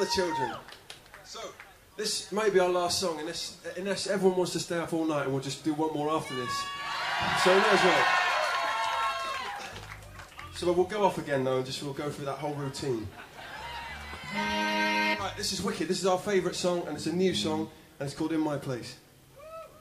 the children. So, this may be our last song, unless everyone wants to stay up all night, and we'll just do one more after this. So, we may as well. So we'll go off again, though, and we'll go through that whole routine. Right, this is wicked. This is our favourite song, and it's a new song, and it's called In My Place.